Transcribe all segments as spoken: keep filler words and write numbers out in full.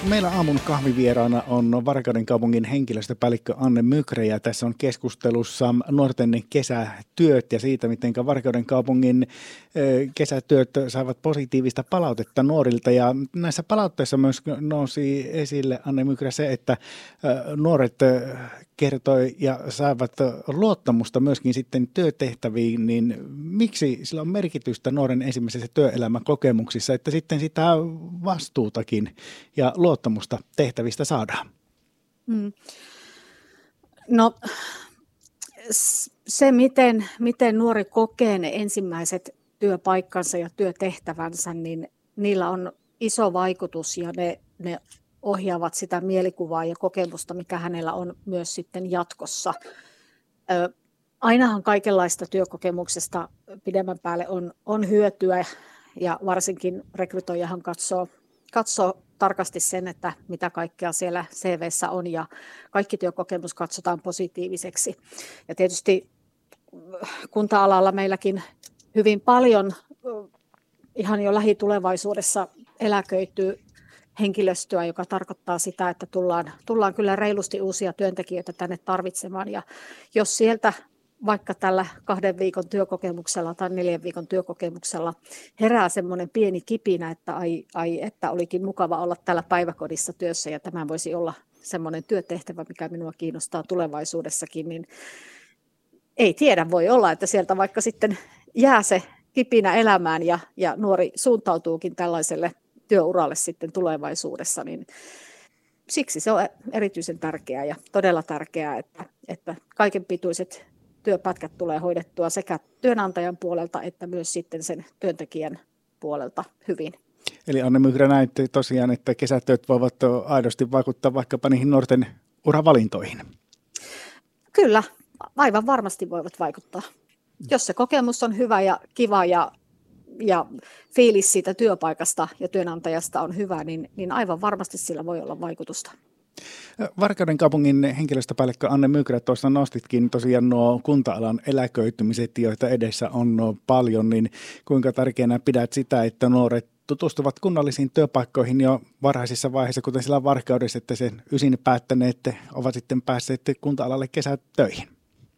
Meillä aamun kahvivieraana on Varkauden kaupungin henkilöstöpäällikkö Anne Mykrä ja tässä on keskustelussa nuorten kesätyöt ja siitä, miten Varkauden kaupungin kesätyöt saavat positiivista palautetta nuorilta. Ja näissä palautteissa myös nousi esille, Anne Mykrä, se, että nuoret kertoi ja saavat luottamusta myöskin sitten työtehtäviin, niin miksi sillä on merkitystä nuoren ensimmäisessä työelämäkokemuksissa, että sitten sitä vastuutakin ja luottamusta tehtävistä saadaan? Hmm. No se, miten, miten nuori kokee ne ensimmäiset työpaikkansa ja työtehtävänsä, niin niillä on iso vaikutus ja ne, ne ohjaavat sitä mielikuvaa ja kokemusta, mikä hänellä on myös sitten jatkossa. Ö, ainahan kaikenlaista työkokemuksesta pidemmän päälle on, on hyötyä ja varsinkin rekrytoijahan katsoo, katsoo tarkasti sen, että mitä kaikkea siellä C V:ssä on ja kaikki työkokemus katsotaan positiiviseksi. Ja tietysti kunta-alalla meilläkin hyvin paljon ihan jo lähitulevaisuudessa eläköityy henkilöstöä, joka tarkoittaa sitä, että tullaan, tullaan kyllä reilusti uusia työntekijöitä tänne tarvitsemaan. Ja jos sieltä vaikka tällä kahden viikon työkokemuksella tai neljän viikon työkokemuksella herää semmoinen pieni kipinä, että ai, ai, että olikin mukava olla täällä päiväkodissa työssä ja tämä voisi olla semmoinen työtehtävä, mikä minua kiinnostaa tulevaisuudessakin, niin ei tiedä, voi olla, että sieltä vaikka sitten jää se kipinä elämään ja, ja nuori suuntautuukin tällaiselle työuralle sitten tulevaisuudessa, niin siksi se on erityisen tärkeää ja todella tärkeää, että, että kaiken pituiset työpätkät tulee hoidettua sekä työnantajan puolelta että myös sitten sen työntekijän puolelta hyvin. Eli Anne Mykrä, näitte tosiaan, että kesätyöt voivat aidosti vaikuttaa vaikkapa niihin nuorten uravalintoihin. Kyllä, aivan varmasti voivat vaikuttaa. Jos se kokemus on hyvä ja kiva ja, ja fiilis siitä työpaikasta ja työnantajasta on hyvä, niin, niin aivan varmasti sillä voi olla vaikutusta. Varkauden kaupungin henkilöstöpäällikkö Anne Mykrä, tuossa nostitkin tosiaan nuo kunta-alan eläköitymiset, joita edessä on paljon, niin kuinka tärkeänä pidät sitä, että nuoret tutustuvat kunnallisiin työpaikkoihin jo varhaisissa vaiheissa, kuten sillä Varkaudessa, että sen ysin päättäneet ovat sitten päässeet kunta-alalle kesätöihin?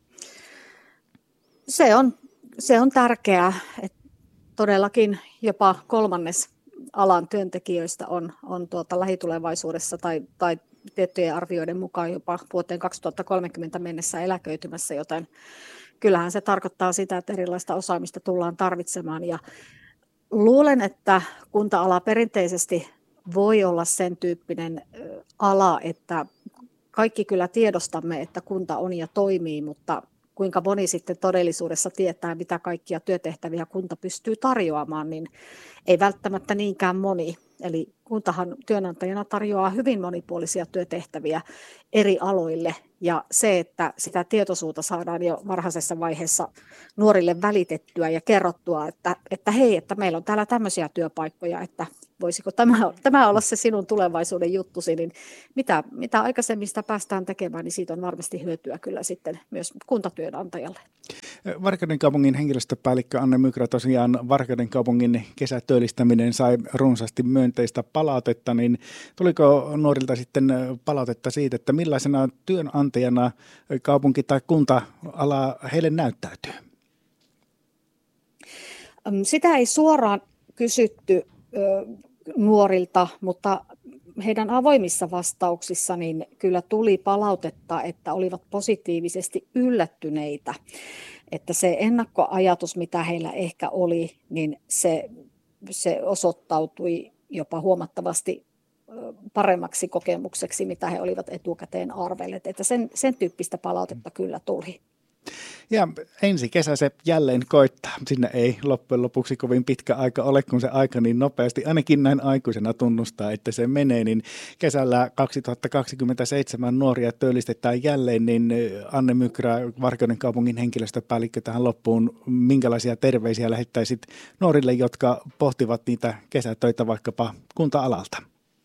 Se on, se on tärkeää, että todellakin jopa kolmannes alan työntekijöistä on, on tuota lähitulevaisuudessa tai, tai tiettyjen arvioiden mukaan jopa vuoteen kaksituhattakolmekymmentä mennessä eläköitymässä, joten kyllähän se tarkoittaa sitä, että erilaista osaamista tullaan tarvitsemaan. Ja luulen, että kunta-ala perinteisesti voi olla sen tyyppinen ala, että kaikki kyllä tiedostamme, että kunta on ja toimii, mutta kuinka moni sitten todellisuudessa tietää, mitä kaikkia työtehtäviä kunta pystyy tarjoamaan, niin ei välttämättä niinkään moni. Eli kuntahan työnantajana tarjoaa hyvin monipuolisia työtehtäviä eri aloille ja se, että sitä tietoisuutta saadaan jo varhaisessa vaiheessa nuorille välitettyä ja kerrottua, että, että hei, että meillä on täällä tämmöisiä työpaikkoja, että voisiko tämä, tämä olla se sinun tulevaisuuden juttusi, niin mitä, mitä aikaisemmin sitä päästään tekemään, niin siitä on varmasti hyötyä kyllä sitten myös kuntatyönantajalle. Varkauden kaupungin henkilöstöpäällikkö Anne Mykrä, tosiaan Varkauden kaupungin kesätyöllistäminen sai runsaasti myönteistä palautetta, niin tuliko nuorilta sitten palautetta siitä, että millaisena työnantajana kaupunki tai kunta-ala heille näyttäytyy? Sitä ei suoraan kysytty nuorilta, mutta heidän avoimissa vastauksissa niin kyllä tuli palautetta, että olivat positiivisesti yllättyneitä, että se ennakkoajatus, mitä heillä ehkä oli, niin se, se osoittautui jopa huomattavasti paremmaksi kokemukseksi, mitä he olivat etukäteen arvelleet, että sen, sen tyyppistä palautetta kyllä tuli. Ja ensi kesä se jälleen koittaa. Sinne ei loppujen lopuksi kovin pitkä aika ole, kun se aika niin nopeasti, ainakin näin aikuisena tunnustaa, että se menee. Niin kesällä kaksituhattakaksikymmentäseitsemän nuoria työllistetään jälleen, niin Anne Mykrä, Varkauden kaupungin henkilöstöpäällikkö tähän loppuun, minkälaisia terveisiä lähettäisit nuorille, jotka pohtivat niitä kesätöitä vaikkapa kunta-alalta?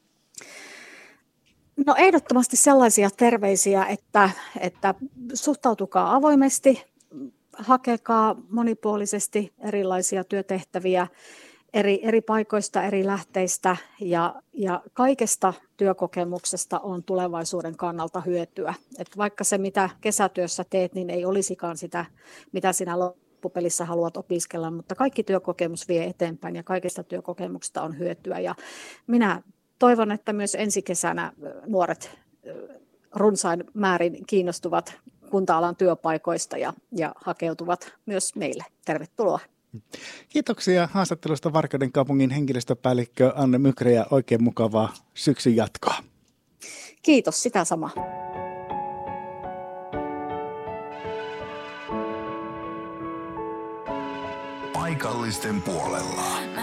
No ehdottomasti sellaisia terveisiä, että, että suhtautukaa avoimesti, hakekaa monipuolisesti erilaisia työtehtäviä, eri, eri paikoista, eri lähteistä ja, ja kaikesta työkokemuksesta on tulevaisuuden kannalta hyötyä. Et vaikka se, mitä kesätyössä teet, niin ei olisikaan sitä, mitä sinä loppupelissä haluat opiskella, mutta kaikki työkokemus vie eteenpäin ja kaikista työkokemuksista on hyötyä. Ja minä toivon, että myös ensi kesänä nuoret runsain määrin kiinnostuvat kunta-alan työpaikoista ja, ja hakeutuvat myös meille. Tervetuloa. Kiitoksia haastattelusta Varkauden kaupungin henkilöstöpäällikkö Anne Mykrä ja oikein mukavaa syksyn jatkoa. Kiitos, sitä samaa. Paikallisten puolella.